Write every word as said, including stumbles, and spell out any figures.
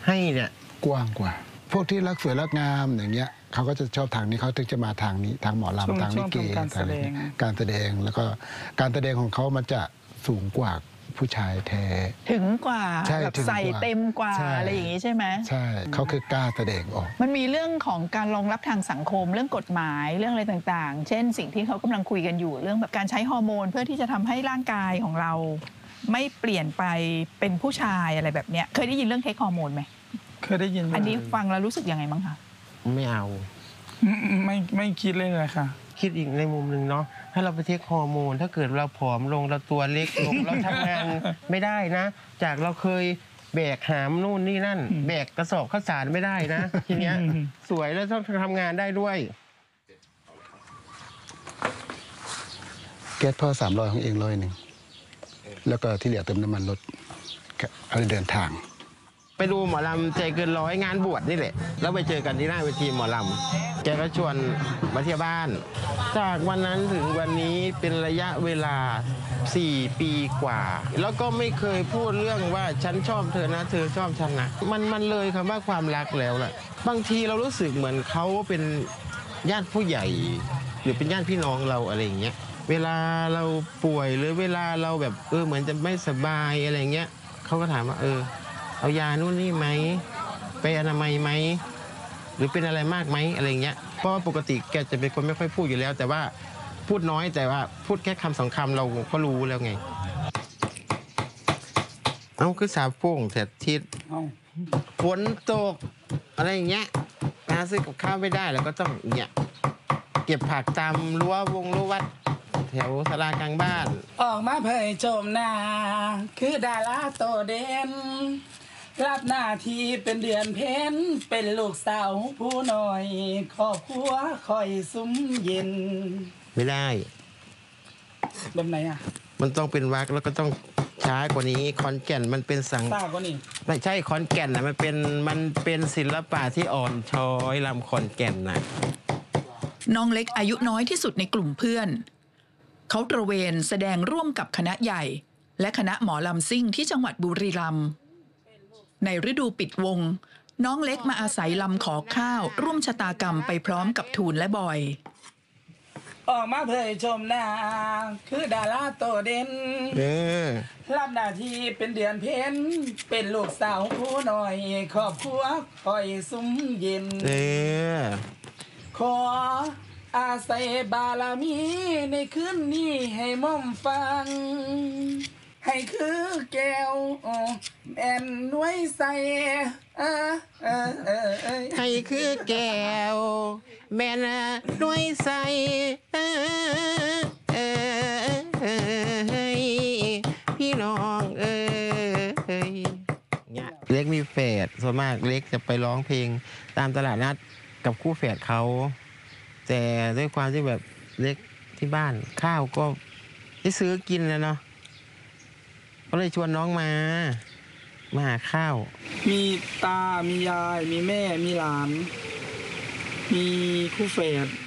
ให้เนี่ยกว้างกว่าพวกที่รักสวยรักงามอย่างเงี้ยเขาก็จะชอบทางนี้เขาถึงจะมาทางนี้ทางหมอลำทางลิเกการแสดงการแสดงแล้วก็การแสดงของเขามันจะสูงกว่าผู้ชายแท้ถึงกว่าแบบใส่เต็มกว่าอะไรอย่างนี้ใช่ไหมใช่เขาคือกล้าแสดงออกมันมีเรื่องของการรองรับทางสังคมเรื่องกฎหมายเรื่องอะไรต่างๆเช่นสิ่งที่เขากำลังคุยกันอยู่เรื่องแบบการใช้ฮอร์โมนเพื่อที่จะทำให้ร่างกายของเราไม่เปลี่ยนไปเป็นผู้ชายอะไรแบบเนี้ยเคยได้ยินเรื่องเทคฮอร์โมนไหมเคยได้ยินอันนี้ฟังแล้วรู้สึกยังไงบ้างคะไม่เอาไม่ไม่คิดเลยเลยค่ะคิดอีกในมุมหนึ่งเนาะถ้าเราไปเทคฮอร์โมนถ้าเกิดเราผอมลงเราตัวเล็กลงเราทำงานไม่ได้นะจากเราเคยแบกหามนู่นนี่นั่นแบกกระสอบข้าวสารไม่ได้นะทีเนี้ยสวยแล้วต้องทำงานได้ด้วยแก๊สพ่อสามร้อยของเองร้อยหนึ่งแล้วก็ที่เหลือเติมน้ำมันรถเอาเดินทางไปดูหมอลำใจเกินร้อยงานบวชนี่แหละแล้วไปเจอกันที่หน้าเวทีหมอลำแกก็ชวนมาเที่ยวบ้านจากวันนั้นถึงวันนี้เป็นระยะเวลาสี่ปีกว่าแล้วก็ไม่เคยพูดเรื่องว่าฉันชอบเธอนะเธอชอบฉันนะมันมันเลยคำว่าความรักแล้วแหละบางทีเรารู้สึกเหมือนเขาเป็นญาติผู้ใหญ่หรือเป็นญาติพี่น้องเราอะไรอย่างเงี้ยเวลาเราป่วยหรือเวลาเราแบบเออเหมือนจะไม่สบายอะไรเงี้ยเขาก็ถามว่าเออเอายานู่นนี่ไหมไปอนามัยไหมหรือเป็นอะไรมากไหมอะไรเงี้ยเพราะว่าปกติแกจะเป็นคนไม่ค่อยพูดอยู่แล้วแต่ว่าพูดน้อยแต่ว่าพูดแค่คำสองคำเราก็รู้แล้วไงเอาคือสาโป่งแถดทิศฝนตกอะไรอย่างเงี้ยหาซื้อกับข้าวไม่ได้แล้วก็ต้องเนี่ยเก็บผักตามรั้ววงรั้ววัดแถวศาลากลางบ้านออกมาเผยโฉมหน้าคือดาราโตเด่นรับหน้าที่เป็นเดือนเพ็ญเป็นลูกสาวผู้น้อยครอบครัวคอยซุ้มเย็นไม่ได้แบบไหนอ่ะมันต้องเป็นวรรคแล้วก็ต้องช้ากว่านี้ขอนแก่นมันเป็นสังช้ากว่านี้ไม่ใช่ขอนแก่นนะมันเป็นมันเป็นศิลปะที่อ่อนช้อยลำขอนแก่นนะน้องเล็กอายุน้อยที่สุดในกลุ่มเพื่อนเขาตระเวนแสดงร่วมกับคณะใหญ่และคณะหมอลำซิ่งที่จังหวัดบุรีรัมย์ในฤดูปิดวงน้องเล็กมาอาศัยลำขอข้าวร่วมชะตากรรมไปพร้อมกับทูลและบอยออกมาเผยชมหน้าคือดาราโตเด่นรับหน้าที่เป็นเดือนเพ็ญเป็นลูกสาวผู้น้อยครอบครัวคอยซุ้มเย็นขออาศัยบารมีในคืนนี้ให้ม่อมฟังให้คือแก้วแม่นน้วยใส่ให้คือแก้วแม่นน้วยใส่พี่น้องเอ้ยเนี่ยเล็กมีแฝดส่วนมากเล็กจะไปร้องเพลงตามตลาดนัดกับคู่แฝดเขาแต่ด้วยความที่แบบเล็กที่บ้านข้าวก็ได้ซื้อกินแล้วเนาะก็เลยชวนน้องมามาหาข้าวมีตามียายมีแม่มีหลานมีคู่แฝด